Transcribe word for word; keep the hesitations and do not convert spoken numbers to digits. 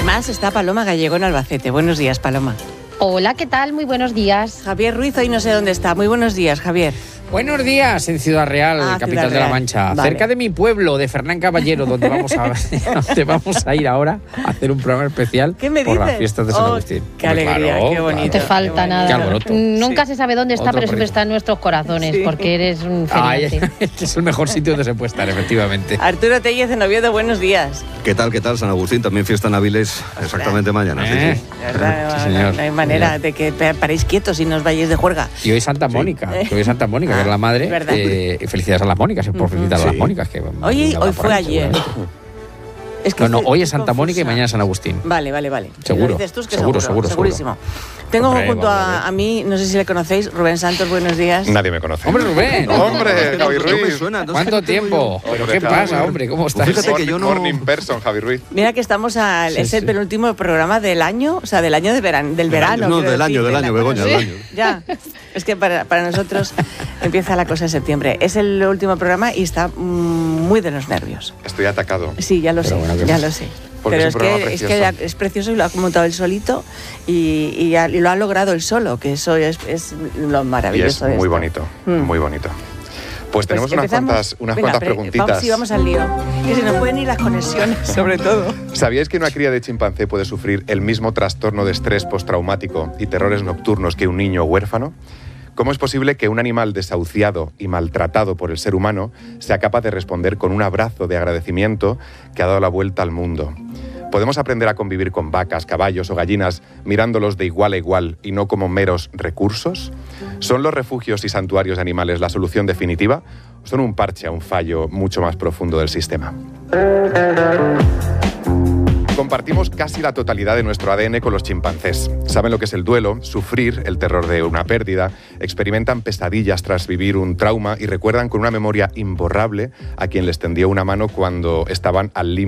además está Paloma Gallego en Albacete. Buenos días, Paloma. Hola, ¿qué tal? Muy buenos días. Javier Ruiz hoy no sé dónde está. Muy buenos días, Javier. Buenos días, en Ciudad Real, Ah, capital Ciudad de La Real. Mancha. Vale. Cerca de mi pueblo, de Fernán Caballero, donde vamos a, donde vamos a ir ahora a hacer un programa especial ¿Qué me por dices? las fiestas de San Oh, Agustín. qué Hombre, alegría, claro, qué bonito. No te falta Qué nada. Qué alboroto. Nunca Sí. se sabe dónde está, Otro pero siempre proyecto. está en nuestros corazones, Sí. porque eres un Ay, feriante. es el mejor sitio donde se puede estar, efectivamente. Arturo Tellez en Oviedo, buenos días. ¿Qué tal, qué tal, San Agustín? También fiesta en Avilés, exactamente mañana. sí, Eh. sí. De verdad, Sí, no- señor. no hay manera Señor. de que paréis quietos y no os vayáis de juerga. Y hoy Santa Mónica, que hoy es Santa Mónica, que es la madre. Ah, ¿verdad? Eh, y felicidades a las Mónicas, y por felicitar a las Sí. Mónicas. Que Hoy, vengan hoy por fue ahí, ayer. seguramente. Es No, no, estoy- hoy es estoy Santa Mónica y confusa. mañana es San Agustín. Vale, vale, vale. Seguro, Lo dices tú, es que seguro, seguro, seguro, segurísimo. Tengo Hombre, junto vamos a a, ver. a mí, no sé si le conocéis, Rubén Santos, buenos días. Nadie me conoce. Hombre, Rubén. Hombre, Javi No me Ruiz. suena, no sé ¿Cuánto qué tengo tiempo? yo. ¿Pero Hombre, qué Javi. pasa, hombre? ¿Cómo estás? Fíjate que Morning, yo no- morning person, Javi Ruiz. Mira que estamos al, Sí, es el sí. penúltimo programa del año, o sea, del año de verano, del verano. No, quiero del decir, año, del de la- año, Begoña, Sí, del año. Ya, es que para, para nosotros empieza la cosa en septiembre. Es el último programa y está mm, muy de los nervios. Estoy atacado. Sí, ya lo Pero sé, bueno, ¿qué ya pasa? lo sé. Porque Pero es es, un programa que, es que precioso. ya es precioso y lo ha montado él solito y, y ha- y lo ha logrado él solo, que eso es, es lo Y maravilloso. es de muy esto. bonito, Mm. muy bonito. Pues tenemos Pues unas empezamos. cuantas, unas Venga, cuantas pre- preguntitas. Vamos, sí, vamos al lío. Que se nos pueden ir las conexiones, sobre todo. ¿Sabíais que una cría de chimpancé puede sufrir el mismo trastorno de estrés postraumático y terrores nocturnos que un niño huérfano? ¿Cómo es posible que un animal desahuciado y maltratado por el ser humano sea capaz de responder con un abrazo de agradecimiento que ha dado la vuelta al mundo? ¿Podemos aprender a convivir con vacas, caballos o gallinas mirándolos de igual a igual y no como meros recursos? ¿Son los refugios y santuarios de animales la solución definitiva o son un parche a un fallo mucho más profundo del sistema? Compartimos casi la totalidad de nuestro A D N con los chimpancés. Saben lo que es el duelo, sufrir el terror de una pérdida, experimentan pesadillas tras vivir un trauma y recuerdan con una memoria imborrable a quien les tendió una mano cuando estaban al límite